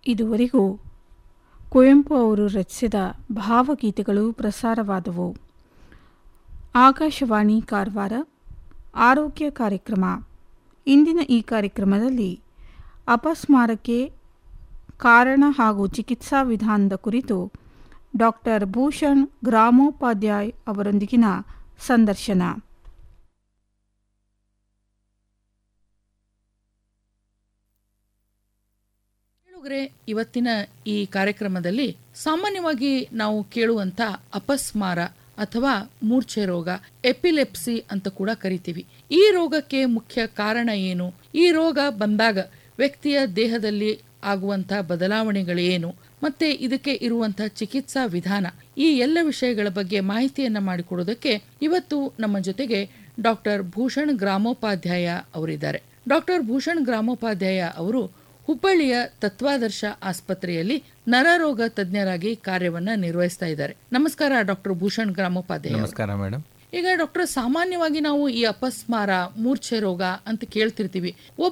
ಇದುವರೆಗೂ ಕುವೆಂಪು ಅವರು ರಚಿಸಿದ ಭಾವಗೀತೆಗಳು ಪ್ರಸಾರವಾದವು. ಆಕಾಶವಾಣಿ ಕಾರವಾರ ಆರೋಗ್ಯ ಕಾರ್ಯಕ್ರಮ. ಇಂದಿನ ಈ ಕಾರ್ಯಕ್ರಮದಲ್ಲಿ ಅಪಸ್ಮಾರಕ್ಕೆ ಕಾರಣ ಹಾಗೂ ಚಿಕಿತ್ಸಾ ವಿಧಾನದ ಕುರಿತು ಡಾಕ್ಟರ್ ಭೂಷಣ್ ಗ್ರಾಮೋಪಾಧ್ಯಾಯ್ ಅವರೊಂದಿಗಿನ ಸಂದರ್ಶನ. ಇವತ್ತಿನ ಈ ಕಾರ್ಯಕ್ರಮದಲ್ಲಿ ಸಾಮಾನ್ಯವಾಗಿ ನಾವು ಕೇಳುವಂತ ಅಪಸ್ಮಾರ ಅಥವಾ ಮೂರ್ಛೆ ರೋಗ, ಎಪಿಲೆಪ್ಸಿ ಅಂತ ಕೂಡ ಕರಿತೀವಿ. ಈ ರೋಗಕ್ಕೆ ಮುಖ್ಯ ಕಾರಣ ಏನು? ಈ ರೋಗ ಬಂದಾಗ ವ್ಯಕ್ತಿಯ ದೇಹದಲ್ಲಿ ಆಗುವಂತ ಬದಲಾವಣೆಗಳೇನು? ಮತ್ತೆ ಇದಕ್ಕೆ ಇರುವಂತಹ ಚಿಕಿತ್ಸಾ ವಿಧಾನ, ಈ ಎಲ್ಲ ವಿಷಯಗಳ ಬಗ್ಗೆ ಮಾಹಿತಿಯನ್ನ ಮಾಡಿಕೊಡೋದಕ್ಕೆ ಇವತ್ತು ನಮ್ಮ ಜೊತೆಗೆ ಡಾಕ್ಟರ್ ಭೂಷಣ್ ಗ್ರಾಮೋಪಾಧ್ಯಾಯ ಅವರಿದ್ದಾರೆ. ಡಾಕ್ಟರ್ ಭೂಷಣ್ ಗ್ರಾಮೋಪಾಧ್ಯಾಯ ಅವರು ಹುಬ್ಬಳ್ಳಿಯ ತತ್ವಾದರ್ಶ ಆಸ್ಪತ್ರೆಯಲ್ಲಿ ನರರೋಗ ತಜ್ಞರಾಗಿ ಕಾರ್ಯವನ್ನ ನಿರ್ವಹಿಸ್ತಾ ಇದ್ದಾರೆ. ನಮಸ್ಕಾರ ಡಾಕ್ಟರ್ ಭೂಷಣ್ ಗ್ರಾಮೋಪಾಧ್ಯಾಯ. ನಮಸ್ಕಾರ ಮೇಡಮ್. ಈಗ ಡಾಕ್ಟರ್, ಸಾಮಾನ್ಯವಾಗಿ ನಾವು ಈ ಅಪಸ್ಮಾರ, ಮೂರ್ಛೆ ರೋಗ ಅಂತ ಕೇಳ್ತಿರ್ತೀವಿ.